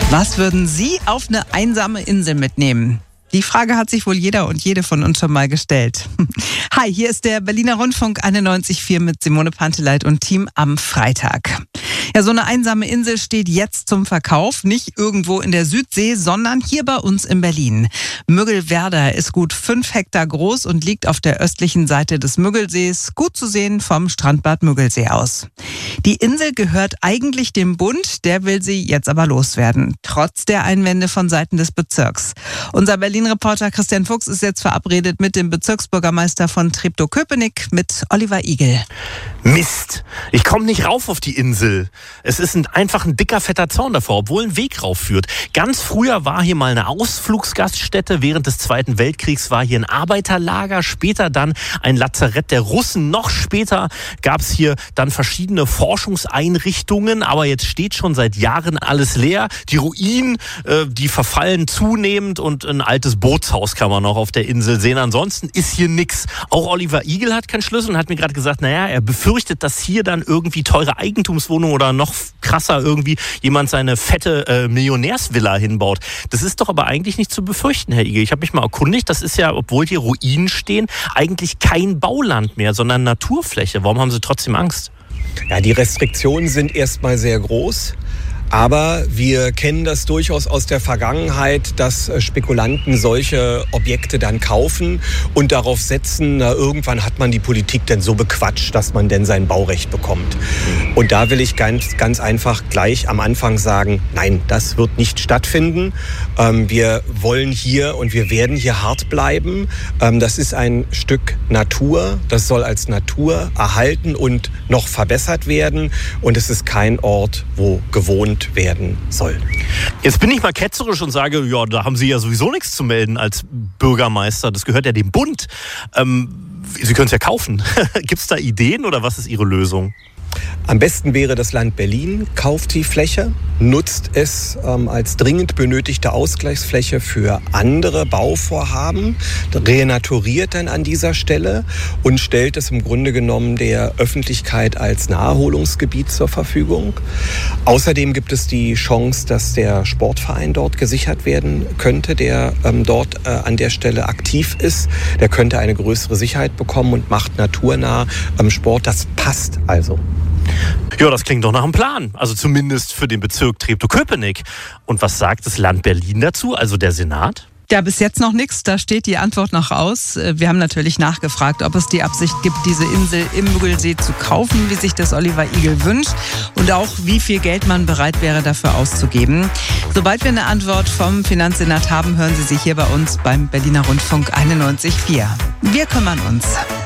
Was würden Sie auf eine einsame Insel mitnehmen? Die Frage hat sich wohl jeder und jede von uns schon mal gestellt. Hi, hier ist der Berliner Rundfunk 91.4 mit Simone Panteleit und Team am Freitag. Ja, so eine einsame Insel steht jetzt zum Verkauf. Nicht irgendwo in der Südsee, sondern hier bei uns in Berlin. Müggelwerder ist gut 5 Hektar groß und liegt auf der östlichen Seite des Müggelsees, gut zu sehen vom Strandbad Müggelsee aus. Die Insel gehört eigentlich dem Bund, der will sie jetzt aber loswerden, trotz der Einwände von Seiten des Bezirks. Unser Berlin-Reporter Christian Fuchs ist jetzt verabredet mit dem Bezirksbürgermeister von Treptow-Köpenick, mit Oliver Igel. Mist, ich komme nicht rauf auf die Insel. Es ist einfach ein dicker, fetter Zaun davor, obwohl ein Weg rauf führt. Ganz früher war hier mal eine Ausflugsgaststätte. Während des Zweiten Weltkriegs war hier ein Arbeiterlager. Später dann ein Lazarett der Russen. Noch später gab es hier dann verschiedene Forschungseinrichtungen. Aber jetzt steht schon seit Jahren alles leer. Die Ruinen, die verfallen zunehmend. Und ein altes Bootshaus kann man noch auf der Insel sehen. Ansonsten ist hier nichts. Auch Oliver Igel hat keinen Schlüssel und hat mir gerade gesagt, er befürchtet, dass hier dann irgendwie teure Eigentumswohnungen oder noch krasser irgendwie jemand seine fette Millionärsvilla hinbaut. Das ist doch aber eigentlich nicht zu befürchten, Herr Igel. Ich habe mich mal erkundigt, das ist ja, obwohl hier Ruinen stehen, eigentlich kein Bauland mehr, sondern Naturfläche. Warum haben Sie trotzdem Angst? Ja, die Restriktionen sind erstmal sehr groß. Aber wir kennen das durchaus aus der Vergangenheit, dass Spekulanten solche Objekte dann kaufen und darauf setzen, irgendwann hat man die Politik denn so bequatscht, dass man denn sein Baurecht bekommt. Und da will ich ganz einfach gleich am Anfang sagen, nein, das wird nicht stattfinden. Wir wollen hier und wir werden hier hart bleiben. Das ist ein Stück Natur, das soll als Natur erhalten und noch verbessert werden. Und es ist kein Ort, wo gewohnt werden soll. Jetzt bin ich mal ketzerisch und sage, ja, da haben Sie ja sowieso nichts zu melden als Bürgermeister. Das gehört ja dem Bund. Sie können es ja kaufen. Gibt es da Ideen oder was ist Ihre Lösung? Am besten wäre, das Land Berlin kauft die Fläche, nutzt es als dringend benötigte Ausgleichsfläche für andere Bauvorhaben, renaturiert dann an dieser Stelle und stellt es im Grunde genommen der Öffentlichkeit als Naherholungsgebiet zur Verfügung. Außerdem gibt es die Chance, dass der Sportverein dort gesichert werden könnte, der dort an der Stelle aktiv ist. Der könnte eine größere Sicherheit bekommen und macht naturnah Sport. Das passt also. Ja, das klingt doch nach einem Plan. Also zumindest für den Bezirk Treptow-Köpenick. Und was sagt das Land Berlin dazu, also der Senat? Ja, bis jetzt noch nichts. Da steht die Antwort noch aus. Wir haben natürlich nachgefragt, ob es die Absicht gibt, diese Insel im Müggelsee zu kaufen, wie sich das Oliver Igel wünscht. Und auch, wie viel Geld man bereit wäre, dafür auszugeben. Sobald wir eine Antwort vom Finanzsenat haben, hören Sie sich hier bei uns beim Berliner Rundfunk 91.4. Wir kümmern uns.